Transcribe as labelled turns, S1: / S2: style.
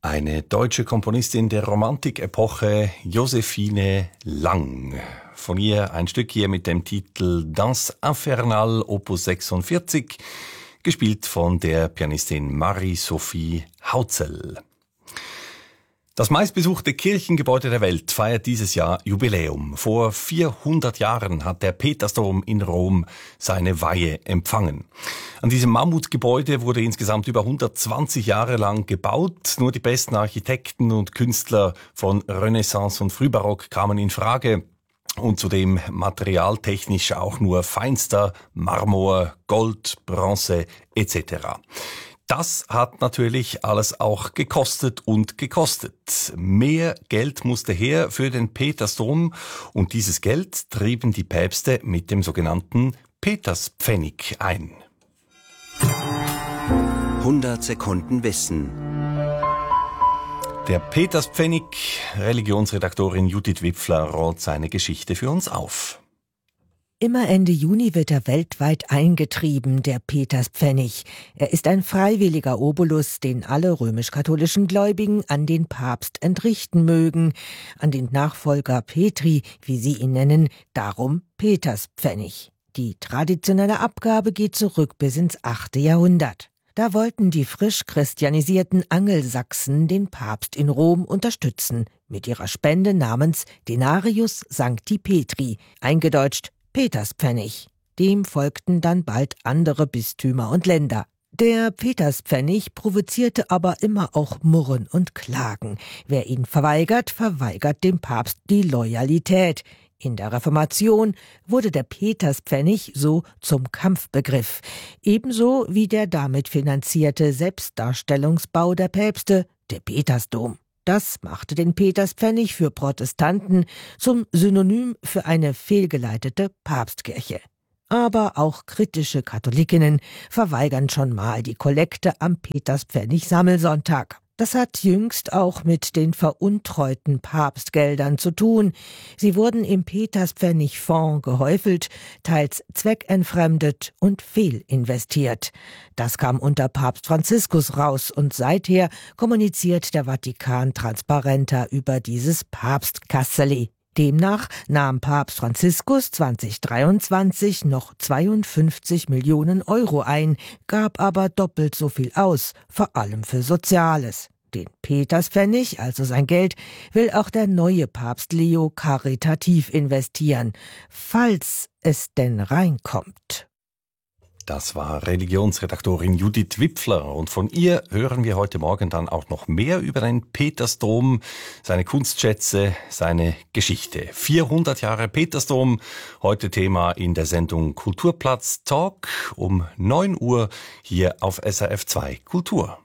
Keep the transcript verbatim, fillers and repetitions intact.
S1: Eine deutsche Komponistin der Romantikepoche, Josephine Lang. Von ihr ein Stück hier mit dem Titel Danse Infernale Opus sechsundvierzig, gespielt von der Pianistin Marie-Sophie Hautzel. Das meistbesuchte Kirchengebäude der Welt feiert dieses Jahr Jubiläum. Vor vierhundert Jahren hat der Petersdom in Rom seine Weihe empfangen. An diesem Mammutgebäude wurde insgesamt über hundertzwanzig Jahre lang gebaut. Nur die besten Architekten und Künstler von Renaissance und Frühbarock kamen in Frage. Und zudem materialtechnisch auch nur feinster Marmor, Gold, Bronze et cetera. Das hat natürlich alles auch gekostet und gekostet. Mehr Geld musste her für den Petersdom und dieses Geld trieben die Päpste mit dem sogenannten Peterspfennig ein.
S2: hundert Sekunden Wissen.
S1: Der Peterspfennig, Religionsredaktorin Judith Wipfler rollt seine Geschichte für uns auf.
S3: Immer Ende Juni wird er weltweit eingetrieben, der Peterspfennig. Er ist ein freiwilliger Obolus, den alle römisch-katholischen Gläubigen an den Papst entrichten mögen. An den Nachfolger Petri, wie sie ihn nennen, darum Peterspfennig. Die traditionelle Abgabe geht zurück bis ins achte Jahrhundert. Da wollten die frisch christianisierten Angelsachsen den Papst in Rom unterstützen, mit ihrer Spende namens Denarius Sancti Petri, eingedeutscht Peterspfennig. Dem folgten dann bald andere Bistümer und Länder. Der Peterspfennig provozierte aber immer auch Murren und Klagen. Wer ihn verweigert, verweigert dem Papst die Loyalität. In der Reformation wurde der Peterspfennig so zum Kampfbegriff. Ebenso wie der damit finanzierte Selbstdarstellungsbau der Päpste, der Petersdom. Das machte den Peterspfennig für Protestanten zum Synonym für eine fehlgeleitete Papstkirche. Aber auch kritische Katholikinnen verweigern schon mal die Kollekte am Peterspfennig-Sammelsonntag. Das hat jüngst auch mit den veruntreuten Papstgeldern zu tun. Sie wurden im Peterspfennig-Fonds gehäufelt, teils zweckentfremdet und fehlinvestiert. Das kam unter Papst Franziskus raus und seither kommuniziert der Vatikan transparenter über dieses Papstkasseli. Demnach nahm Papst Franziskus zwanzig dreiundzwanzig noch zweiundfünfzig Millionen Euro ein, gab aber doppelt so viel aus, vor allem für Soziales. Den Peterspfennig, also sein Geld, will auch der neue Papst Leo karitativ investieren, falls es denn reinkommt.
S1: Das war Religionsredaktorin Judith Wipfler und von ihr hören wir heute Morgen dann auch noch mehr über den Petersdom, seine Kunstschätze, seine Geschichte. vierhundert Jahre Petersdom, heute Thema in der Sendung Kulturplatz Talk um neun Uhr hier auf S R F zwei Kultur.